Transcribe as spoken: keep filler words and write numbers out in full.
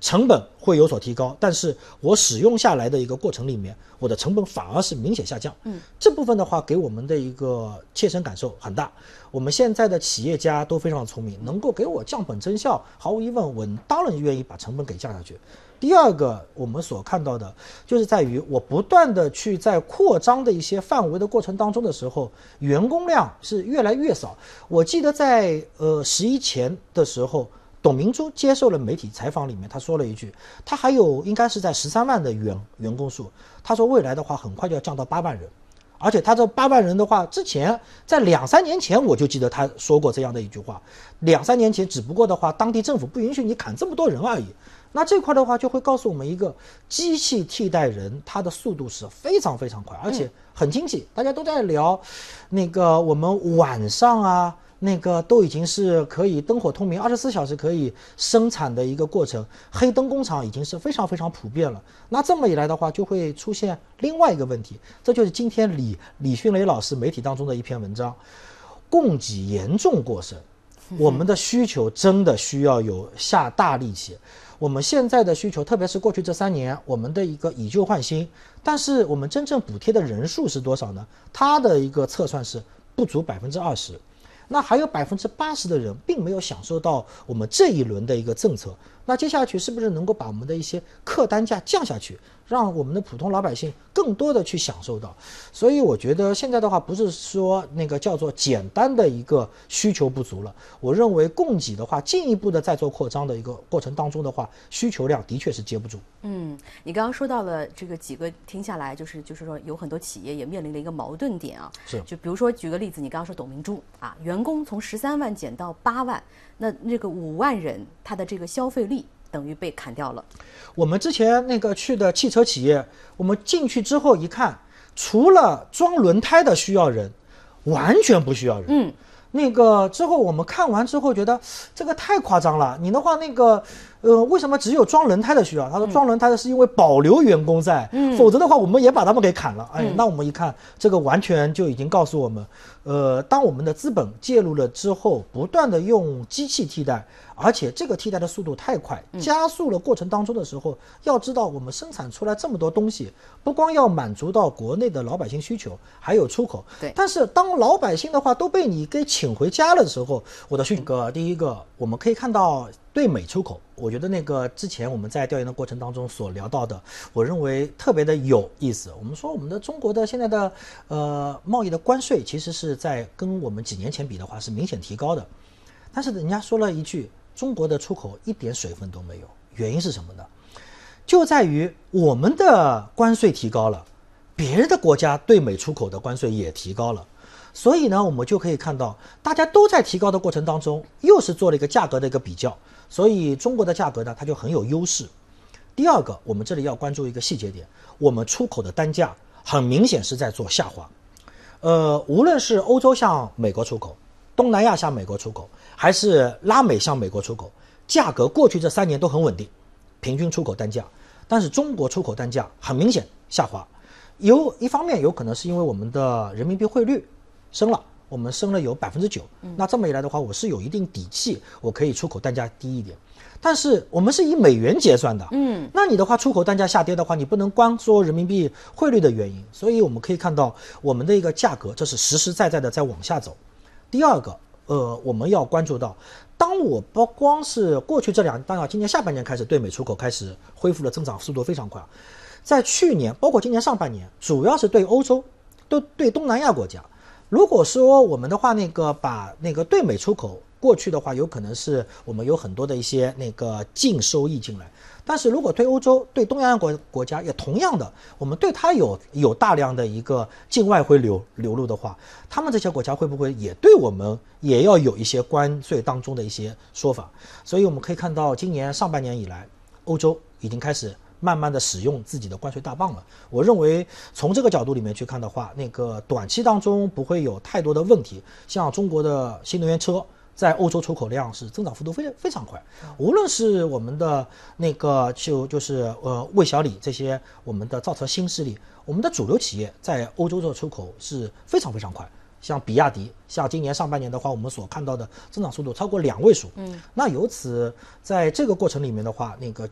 成本会有所提高，但是我使用下来的一个过程里面，我的成本反而是明显下降。嗯，这部分的话给我们的一个切身感受很大。我们现在的企业家都非常聪明，能够给我降本增效，毫无疑问，我当然愿意把成本给降下去。第二个，我们所看到的就是在于我不断的去在扩张的一些范围的过程当中的时候，员工量是越来越少。我记得在呃十一前的时候，董明珠接受了媒体采访里面，他说了一句，他还有应该是在十三万的员员工数，他说未来的话很快就要降到八万人。而且他这八万人的话，之前在两三年前我就记得他说过这样的一句话，两三年前只不过的话，当地政府不允许你砍这么多人而已。那这块的话就会告诉我们一个，机器替代人它的速度是非常非常快，而且很经济。大家都在聊那个我们晚上啊，那个都已经是可以灯火通明，二十四小时可以生产的一个过程，黑灯工厂已经是非常非常普遍了。那这么一来的话，就会出现另外一个问题，这就是今天李李迅雷老师媒体当中的一篇文章，供给严重过剩，我们的需求真的需要有下大力气。我们现在的需求，特别是过去这三年，我们的一个以旧换新，但是我们真正补贴的人数是多少呢？它的一个测算是不足百分之二十。那还有百分之八十的人并没有享受到我们这一轮的一个政策，那接下去是不是能够把我们的一些客单价降下去，让我们的普通老百姓更多的去享受到？所以我觉得现在的话不是说那个叫做简单的一个需求不足了，我认为供给的话进一步的在做扩张的一个过程当中的话，需求量的确是接不住。 嗯，你刚刚说到了这个几个，听下来就是就是说有很多企业也面临了一个矛盾点啊， 是就比如说举个例子，你刚刚说董明珠啊，员工从十三万减到八万，那这个五万人他的这个消费力等于被砍掉了。 我们之前那个去的汽车企业，我们进去之后一看，除了装轮胎的需要人，完全不需要人。 嗯， 那个之后我们看完之后觉得这个太夸张了。你的话那个呃，为什么只有装轮胎的需要？他说装轮胎的是因为保留员工在，嗯、否则的话我们也把他们给砍了。哎，嗯、那我们一看，这个完全就已经告诉我们，呃，当我们的资本介入了之后，不断的用机器替代，而且这个替代的速度太快，加速了过程当中的时候，要知道我们生产出来这么多东西，不光要满足到国内的老百姓需求，还有出口。 对。 但是当老百姓的话都被你给请回家了的时候，我的需求，第一个我们可以看到对美出口，我觉得那个之前我们在调研的过程当中所聊到的，我认为特别的有意思。我们说我们的中国的现在的呃贸易的关税，其实是在跟我们几年前比的话是明显提高的，但是人家说了一句，中国的出口一点水分都没有，原因是什么呢？就在于我们的关税提高了，别人的国家对美出口的关税也提高了。所以呢，我们就可以看到，大家都在提高的过程当中，又是做了一个价格的一个比较，所以中国的价格呢，它就很有优势。第二个，我们这里要关注一个细节点，我们出口的单价很明显是在做下滑。呃，无论是欧洲向美国出口，东南亚向美国出口，还是拉美向美国出口，价格过去这三年都很稳定，平均出口单价。但是中国出口单价很明显下滑，有一方面有可能是因为我们的人民币汇率升了，我们升了有百分之九，那这么一来的话，我是有一定底气，我可以出口单价低一点。但是我们是以美元结算的，嗯，那你的话出口单价下跌的话，你不能光说人民币汇率的原因，所以我们可以看到我们的一个价格，这是实实在在的在往下走。第二个，呃，我们要关注到，当我不光是过去这两，当然今年下半年开始对美出口开始恢复了增长速度非常快，在去年包括今年上半年，主要是对欧洲，都对东南亚国家。如果说我们的话，那个把那个对美出口过去的话，有可能是我们有很多的一些那个净收益进来，但是如果对欧洲、对东南亚国国家也同样的，我们对它有有大量的一个境外汇流流入的话，他们这些国家会不会也对我们也要有一些关税当中的一些说法？所以我们可以看到，今年上半年以来，欧洲已经开始慢慢的使用自己的关税大棒了。我认为从这个角度里面去看的话，那个短期当中不会有太多的问题。像中国的新能源车在欧洲出口量是增长幅度非非常快，无论是我们的那个就就是呃魏小李这些我们的造车新势力，我们的主流企业在欧洲的出口是非常非常快。像比亚迪，像今年上半年的话，我们所看到的增长速度超过两位数。嗯，那由此在这个过程里面的话，那个